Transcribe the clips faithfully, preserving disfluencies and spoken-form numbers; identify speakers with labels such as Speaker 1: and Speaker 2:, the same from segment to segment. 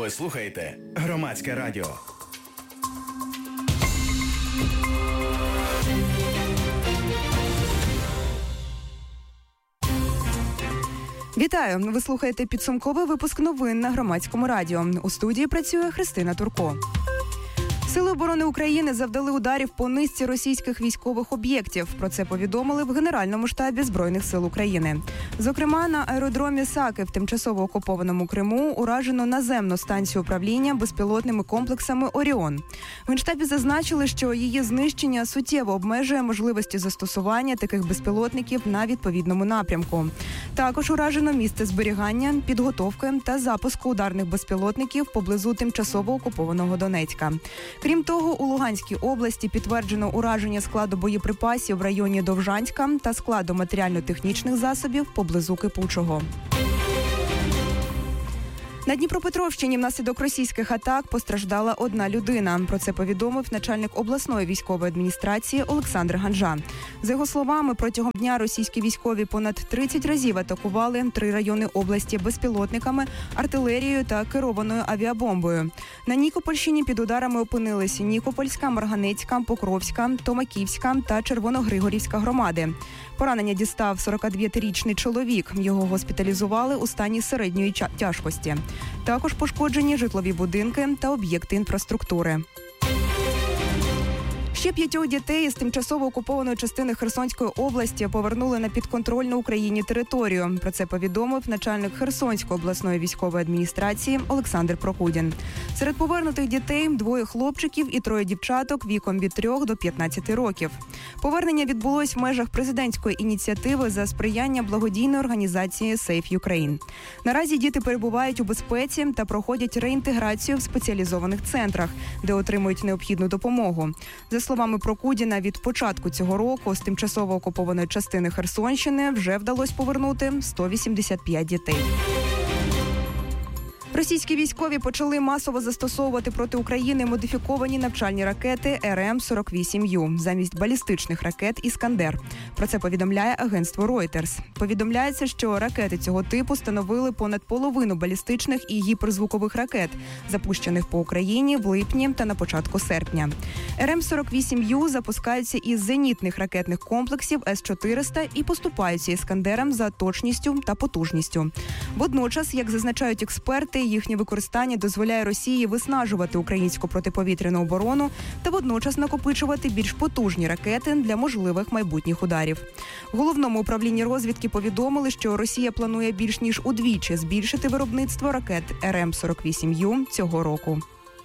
Speaker 1: Ви слухаєте Громадське радіо.
Speaker 2: Вітаю! Ви слухаєте підсумковий випуск новин на Громадському радіо. У студії працює Христина Турко. Сили оборони України завдали ударів по низці російських військових об'єктів. Про це повідомили в Генеральному штабі Збройних сил України. Зокрема, на аеродромі Саки в тимчасово окупованому Криму уражено наземну станцію управління безпілотними комплексами «Оріон». В Генштабі зазначили, що її знищення суттєво обмежує можливості застосування таких безпілотників на відповідному напрямку. Також уражено місце зберігання, підготовки та запуску ударних безпілотників поблизу тимчасово окупованого Донецька. Крім того, у Луганській області підтверджено ураження складу боєприпасів в районі Довжанська та складу матеріально-технічних засобів поблизу Кипучого. На Дніпропетровщині внаслідок російських атак постраждала одна людина. Про це повідомив начальник обласної військової адміністрації Олександр Ганжа. За його словами, протягом дня російські військові понад тридцять разів атакували три райони області безпілотниками, артилерією та керованою авіабомбою. На Нікопольщині під ударами опинилися Нікопольська, Марганецька, Покровська, Томаківська та Червоногригорівська громади. Поранення дістав сорокадвоєрічний чоловік. Його госпіталізували у стані середньої тяжкості. Також пошкоджені житлові будинки та об'єкти інфраструктури. Ще п'ятьох дітей із тимчасово окупованої частини Херсонської області повернули на підконтрольну Україні територію. Про це повідомив начальник Херсонської обласної військової адміністрації Олександр Прокудін. Серед повернутих дітей двоє хлопчиків і троє дівчаток віком від трьох до п'ятнадцяти років. Повернення відбулось в межах президентської ініціативи за сприяння благодійної організації Save Ukraine. Наразі діти перебувають у безпеці та проходять реінтеграцію в спеціалізованих центрах, де отримують необхідну допомогу. За словами Прокудіна, від початку цього року з тимчасово окупованої частини Херсонщини вже вдалося повернути сто вісімдесят п'ять дітей. Російські військові почали масово застосовувати проти України модифіковані навчальні ракети ер ем сорок вісім ю замість балістичних ракет «Іскандер». Про це повідомляє агентство Reuters. Повідомляється, що ракети цього типу становили понад половину балістичних і гіперзвукових ракет, запущених по Україні в липні та на початку серпня. ер ем сорок вісім ю запускаються із зенітних ракетних комплексів ес чотириста і поступаються «Іскандерам» за точністю та потужністю. Водночас, як зазначають експерти, їхнє використання дозволяє Росії виснажувати українську протиповітряну оборону та водночас накопичувати більш потужні ракети для можливих майбутніх ударів. В Головному управлінні розвідки повідомили, що Росія планує більш ніж удвічі збільшити виробництво ракет ер ем сорок вісім ю цього року.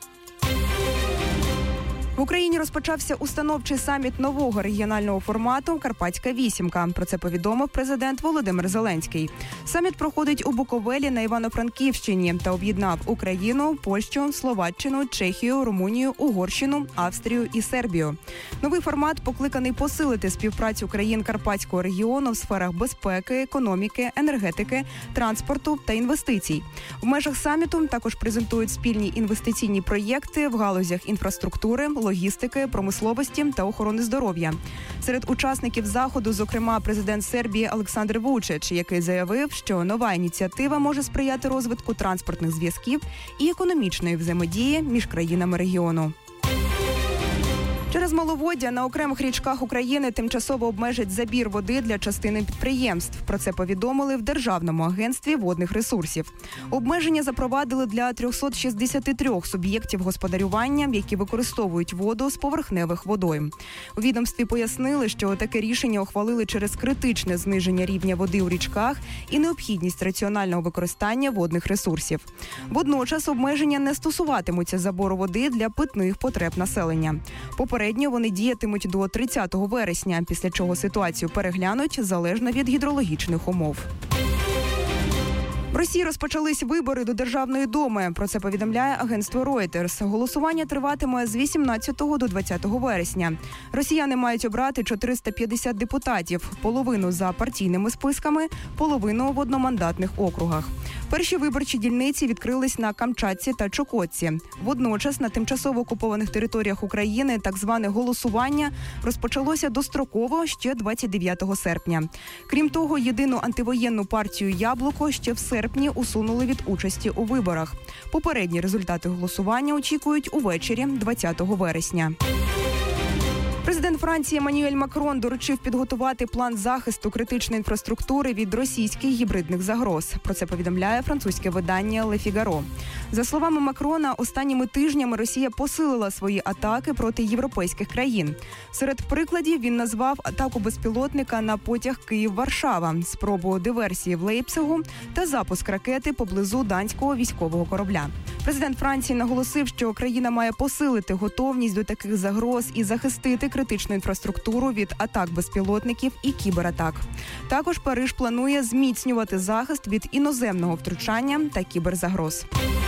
Speaker 2: В Україні розпочався установчий саміт нового регіонального формату «Карпатська вісімка». Про це повідомив президент Володимир Зеленський. Саміт проходить у Буковелі на Івано-Франківщині та об'єднав Україну, Польщу, Словаччину, Чехію, Румунію, Угорщину, Австрію і Сербію. Новий формат покликаний посилити співпрацю країн Карпатського регіону в сферах безпеки, економіки, енергетики, транспорту та інвестицій. В межах саміту також презентують спільні інвестиційні проєкти в галузях інфраструктури, логістики, промисловості та охорони здоров'я. Серед учасників заходу, зокрема, президент Сербії Олександр Вучич, який заявив, що нова ініціатива може сприяти розвитку транспортних зв'язків і економічної взаємодії між країнами регіону. Через маловоддя на окремих річках України тимчасово обмежать забір води для частини підприємств. Про це повідомили в Державному агентстві водних ресурсів. Обмеження запровадили для триста шістдесят три суб'єктів господарювання, які використовують воду з поверхневих водойм. У відомстві пояснили, що таке рішення ухвалили через критичне зниження рівня води у річках і необхідність раціонального використання водних ресурсів. Водночас обмеження не стосуватимуться забору води для питних потреб населення. Попередньо вони діятимуть до тридцятого вересня, після чого ситуацію переглянуть залежно від гідрологічних умов. В Росії розпочались вибори до Державної думи. Про це повідомляє агентство Reuters. Голосування триватиме з вісімнадцятого до двадцятого вересня. Росіяни мають обрати чотириста п'ятдесят депутатів, половину за партійними списками, половину в одномандатних округах. Перші виборчі дільниці відкрились на Камчатці та Чукотці. Водночас на тимчасово окупованих територіях України так зване голосування розпочалося достроково ще двадцять дев'ятого серпня. Крім того, єдину антивоєнну партію «Яблуко» ще в серпні серпні усунули від участі у виборах. Попередні результати голосування очікують увечері двадцятого вересня. Президент Франції Еммануель Макрон доручив підготувати план захисту критичної інфраструктури від російських гібридних загроз. Про це повідомляє французьке видання «Ле Фігаро». За словами Макрона, останніми тижнями Росія посилила свої атаки проти європейських країн. Серед прикладів він назвав атаку безпілотника на потяг Київ-Варшава, спробу диверсії в Лейпцигу та запуск ракети поблизу данського військового корабля. Президент Франції наголосив, що країна має посилити готовність до таких загроз і захистити критичну інфраструктуру від атак безпілотників і кібератак. Також Париж планує зміцнювати захист від іноземного втручання та кіберзагроз.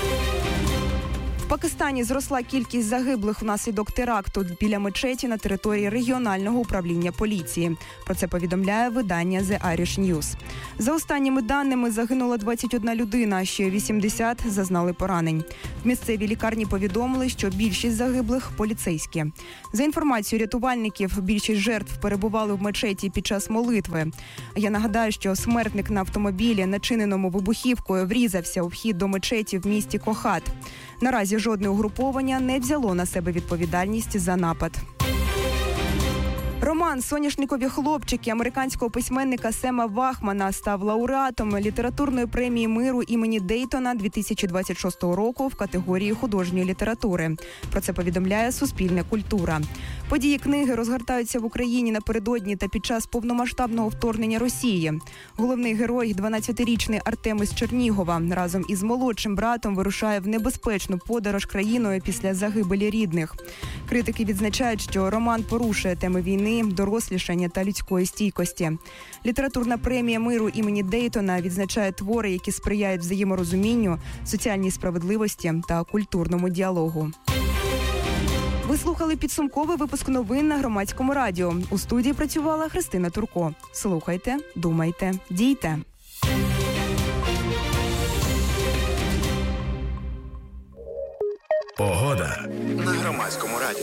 Speaker 2: В Пакистані зросла кількість загиблих внаслідок теракту біля мечеті на території регіонального управління поліції. Про це повідомляє видання The Irish News. За останніми даними, загинула двадцять одна людина, а ще вісімдесят зазнали поранень. В місцевій лікарні повідомили, що більшість загиблих – поліцейські. За інформацією рятувальників, більшість жертв перебували в мечеті під час молитви. Я нагадаю, що смертник на автомобілі, начиненому вибухівкою, врізався у вхід до мечеті в місті Кохат. Наразі жодне угруповання не взяло на себе відповідальність за напад. Роман «Соняшникові хлопчики» американського письменника Сема Вахмана став лауреатом літературної премії миру імені Дейтона дві тисячі двадцять шостого року в категорії художньої літератури. Про це повідомляє Суспільне культура. Події книги розгортаються в Україні напередодні та під час повномасштабного вторгнення Росії. Головний герой, дванадцятирічний Артем із Чернігова, разом із молодшим братом вирушає в небезпечну подорож країною після загибелі рідних. Критики відзначають, що роман порушує теми війни, дорослішання та людської стійкості. Літературна премія миру імені Дейтона відзначає твори, які сприяють взаєморозумінню, соціальній справедливості та культурному діалогу. Ви слухали підсумковий випуск новин на Громадському радіо. У студії працювала Христина Турко. Слухайте, думайте, дійте.
Speaker 1: Погода на Громадському радіо.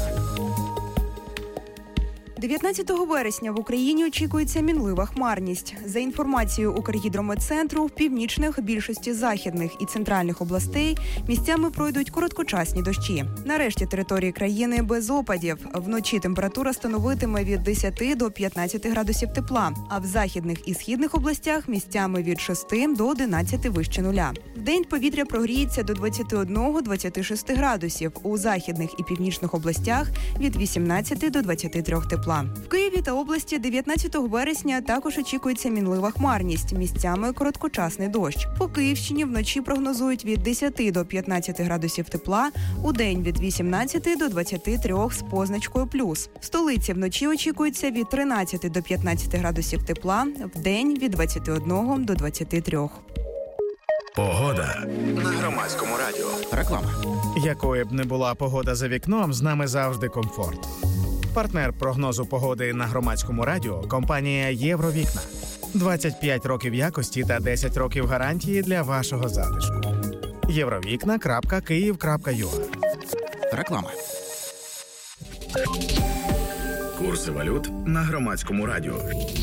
Speaker 2: дев'ятнадцятого вересня в Україні очікується мінлива хмарність. За інформацією Укргідрометцентру, в північних, більшості західних і центральних областей місцями пройдуть короткочасні дощі. На решті території країни без опадів. Вночі температура становитиме від десяти до п'ятнадцяти градусів тепла, а в західних і східних областях місцями від шести до одинадцяти вище нуля. Вдень повітря прогріється до двадцяти одного - двадцяти шести градусів, у західних і північних областях від вісімнадцяти до двадцяти трьох тепла. В Києві та області дев'ятнадцятого вересня також очікується мінлива хмарність, місцями короткочасний дощ. По Київщині вночі прогнозують від десяти до п'ятнадцяти градусів тепла, удень від вісімнадцяти до двадцяти трьох з позначкою плюс. В столиці вночі очікується від тринадцяти до п'ятнадцяти градусів тепла, вдень від двадцяти одного до двадцяти трьох.
Speaker 1: Погода на Громадському радіо.
Speaker 3: Реклама. Якою б не була погода за вікном, з нами завжди комфорт. Партнер прогнозу погоди на Громадському радіо – компанія «Євровікна». двадцять п'ять років якості та десять років гарантії для вашого затишку. євровікна крапка київ крапка ю а. Реклама.
Speaker 1: Курси валют на Громадському радіо.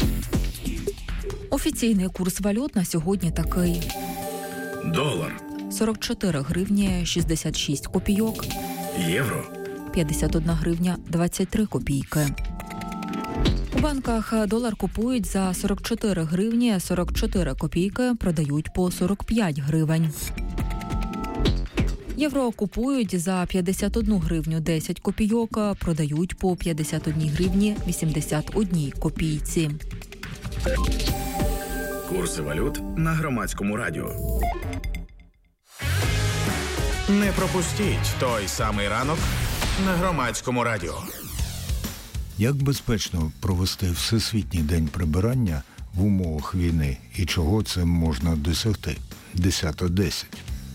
Speaker 4: Офіційний курс валют на сьогодні такий.
Speaker 1: Долар.
Speaker 4: сорок чотири гривні шістдесят шість копійок.
Speaker 1: Євро.
Speaker 4: п'ятдесят одна гривня двадцять три копійки. У банках долар купують за сорок чотири гривні сорок чотири копійки, продають по сорок п'ять гривень. Євро купують за п'ятдесят одну гривню десять копійок, продають по п'ятдесят одні гривні вісімдесят одній копійці.
Speaker 1: Курси валют на Громадському радіо.
Speaker 3: Не пропустіть той самий ранок на Громадському радіо.
Speaker 5: Як безпечно провести Всесвітній день прибирання в умовах війни і чого цим можна досягти? десята десять.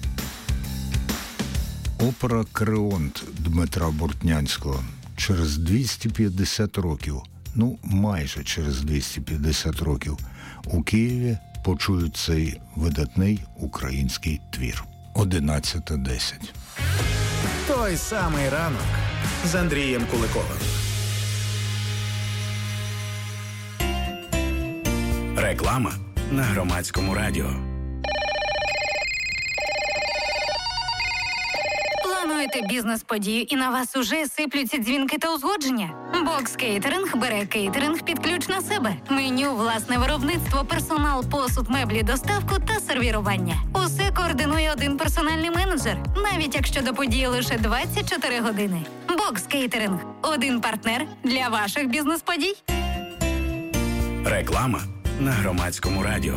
Speaker 5: Опера «Креонт» Дмитра Бортнянського через двісті п'ятдесят років, ну майже через двісті п'ятдесят років, у Києві почують цей видатний український твір. одинадцята десять.
Speaker 3: Той самий ранок з Андрієм Куликовим.
Speaker 1: Реклама на Громадському радіо.
Speaker 6: Плануєте бізнес-подію і на вас уже сиплються дзвінки та узгодження? Бокс Кейтеринг бере кейтеринг під ключ на себе. Меню, власне виробництво, персонал, посуд, меблі, доставку та сервірування. Усе координує один персональний менеджер, навіть якщо до події лише двадцять чотири години. Бокс Кейтеринг – один партнер для ваших бізнес-подій.
Speaker 1: Реклама на Громадському радіо.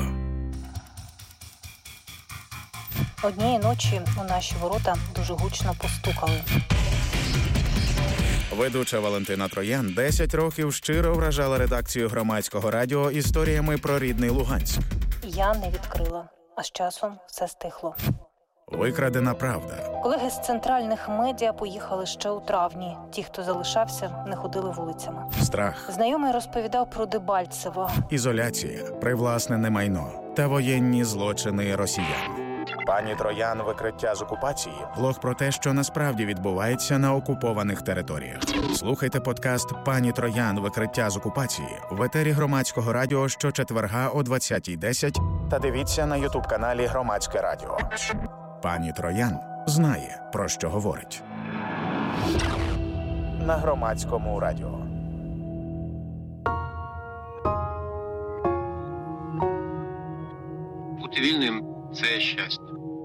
Speaker 7: Однієї ночі у наші ворота дуже гучно постукали.
Speaker 3: Ведуча Валентина Троян десять років щиро вражала редакцію Громадського радіо історіями про рідний Луганськ.
Speaker 7: Я не відкрила, а з часом все стихло.
Speaker 3: Викрадена правда.
Speaker 7: Колеги з центральних медіа поїхали ще у травні. Ті, хто залишався, не ходили вулицями.
Speaker 3: Страх.
Speaker 7: Знайомий розповідав про Дебальцево.
Speaker 3: Ізоляція, привласнене майно та воєнні злочини росіян. Пані Троян. Викриття з окупації. Блог про те, що насправді відбувається на окупованих територіях. Слухайте подкаст «Пані Троян. Викриття з окупації» в етері Громадського радіо щочетверга о двадцятій десять та дивіться на ютуб-каналі Громадське радіо. Пані Троян знає, про що говорить. На Громадському радіо.
Speaker 8: Бути вільним – це щастя.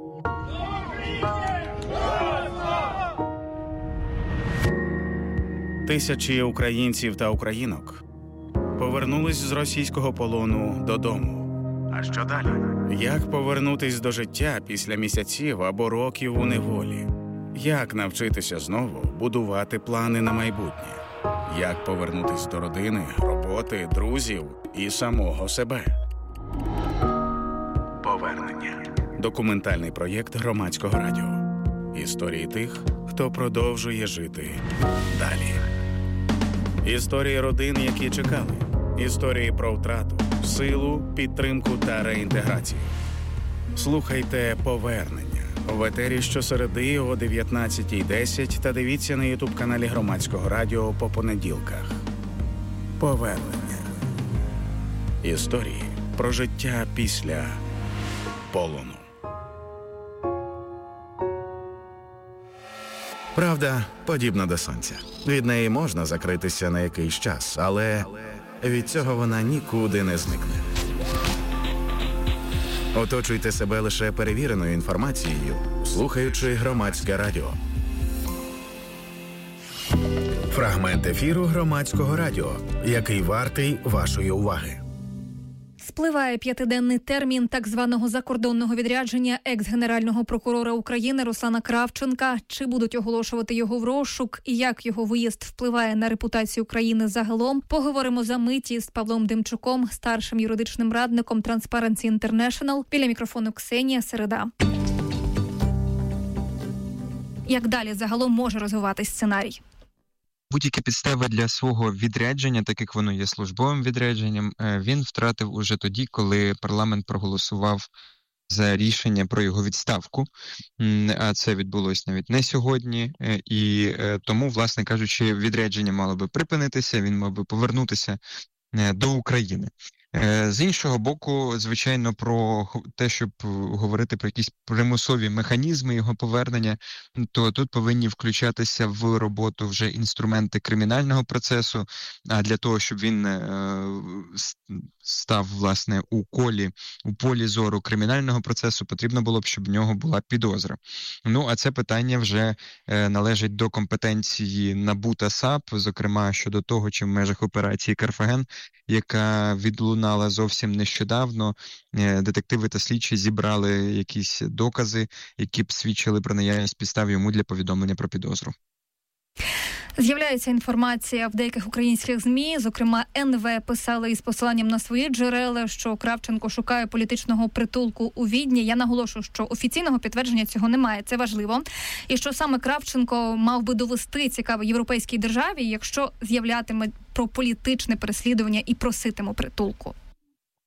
Speaker 3: Тисячі українців та українок повернулись з російського полону додому. А що далі? Як повернутись до життя після місяців або років у неволі? Як навчитися знову будувати плани на майбутнє? Як повернутись до родини, роботи, друзів і самого себе? Повернення. Документальний проєкт Громадського радіо. Історії тих, хто продовжує жити далі. Історії родин, які чекали. Історії про втрату, силу, підтримку та реінтеграцію. Слухайте «Повернення» в етері щосереди о дев'ятнадцятій десять та дивіться на ютуб-каналі Громадського радіо по понеділках. Повернення. Історії про життя після полону. Правда подібна до сонця. Від неї можна закритися на якийсь час, але від цього вона нікуди не зникне. Оточуйте себе лише перевіреною інформацією, слухаючи Громадське радіо. Фрагмент ефіру Громадського радіо, який вартий вашої уваги.
Speaker 9: Спливає п'ятиденний термін так званого закордонного відрядження екс-генерального прокурора України Руслана Кравченка. Чи будуть оголошувати його в розшук і як його виїзд впливає на репутацію країни загалом, поговоримо за миті з Павлом Демчуком, старшим юридичним радником Transparency International. Біля мікрофону Ксенія Середа. Як далі загалом може розвиватись сценарій?
Speaker 10: Будь-які підстави для свого відрядження, так як воно є службовим відрядженням, він втратив уже тоді, коли парламент проголосував за рішення про його відставку. А це відбулось навіть не сьогодні. І тому, власне кажучи, відрядження мало би припинитися, він мав би повернутися до України. З іншого боку, звичайно, про те, щоб говорити про якісь примусові механізми його повернення, то тут повинні включатися в роботу вже інструменти кримінального процесу, а для того, щоб він став, власне, у колі, у полі зору кримінального процесу, потрібно було б, щоб в нього була підозра. Ну, а це питання вже належить до компетенції НАБУ та САП, зокрема, щодо того, чи в межах операції «Карфаген», яка відлунала зовсім нещодавно, детективи та слідчі зібрали якісь докази, які б свідчили про наявність підстав йому для повідомлення про підозру.
Speaker 9: З'являється інформація в деяких українських ЗМІ, зокрема ен ве писали із посиланням на свої джерела, що Кравченко шукає політичного притулку у Відні. Я наголошую, що офіційного підтвердження цього немає, це важливо. І що саме Кравченко мав би довести цікаво європейській державі, якщо з'являтиме про політичне переслідування і проситиме притулку.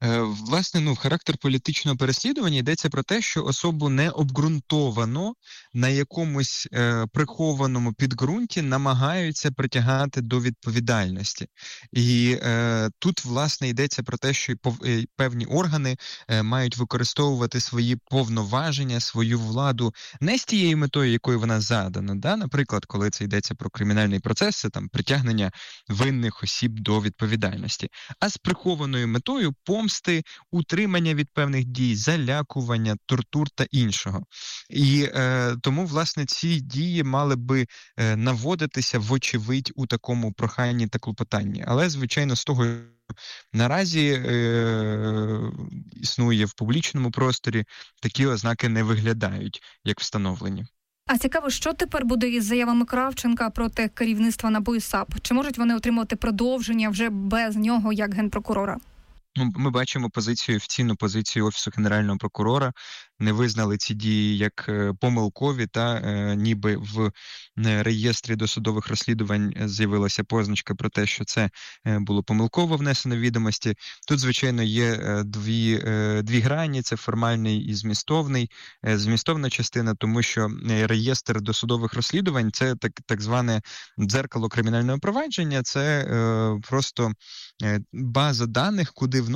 Speaker 10: Власне, ну, характер політичного переслідування йдеться про те, що особу не обґрунтовано на якомусь е, прихованому підґрунті намагаються притягати до відповідальності. І е, тут, власне, йдеться про те, що певні органи е, мають використовувати свої повноваження, свою владу не з тією метою, якою вона задана. Да? Наприклад, коли це йдеться про кримінальний процес, це там притягнення винних осіб до відповідальності, а з прихованою метою помсти, утримання від певних дій, залякування, тортур та іншого. І е, тому, власне, ці дії мали би е, наводитися, вочевидь, у такому проханні та клопотанні. Але, звичайно, з того, наразі е, існує в публічному просторі, такі ознаки не виглядають, як встановлені.
Speaker 9: А цікаво, що тепер буде із заявами Кравченка проти керівництва НАБУ і САП? Чи можуть вони отримувати продовження вже без нього як генпрокурора?
Speaker 10: Ну, ми бачимо позицію, офіційну позицію Офісу Генерального прокурора. Не визнали ці дії як помилкові, та е, ніби в реєстрі досудових розслідувань з'явилася позначка про те, що це було помилково внесено в відомості. Тут, звичайно, є дві, е, дві грані, це формальний і змістовний. Е, змістовна частина, тому що реєстр досудових розслідувань – це так, так зване дзеркало кримінального провадження, це е, просто база даних, куди вносять